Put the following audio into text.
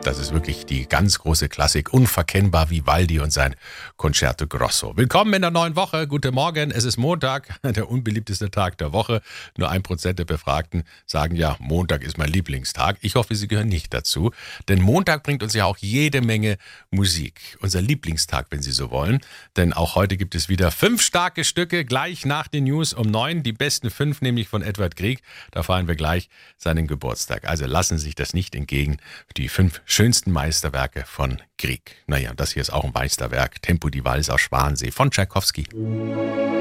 Das ist wirklich die ganz große Klassik. Unverkennbar Vivaldi und sein Concerto Grosso. Willkommen in der neuen Woche. Guten Morgen. Es ist Montag, der unbeliebteste Tag der Woche. Nur 1% der Befragten sagen ja, Montag ist mein Lieblingstag. Ich hoffe, Sie gehören nicht dazu. Denn Montag bringt uns ja auch jede Menge Musik. Unser Lieblingstag, wenn Sie so wollen. Denn auch heute gibt es wieder 5 starke Stücke. Gleich nach den News um 9. Die besten 5 nämlich von Edvard Grieg. Da feiern wir gleich seinen Geburtstag. Also lassen Sie sich das nicht entgegen. Die 5 schönsten Meisterwerke von Grieg. Naja, das hier ist auch ein Meisterwerk. Tempo die Walz aus Schwansee von Tschaikowski.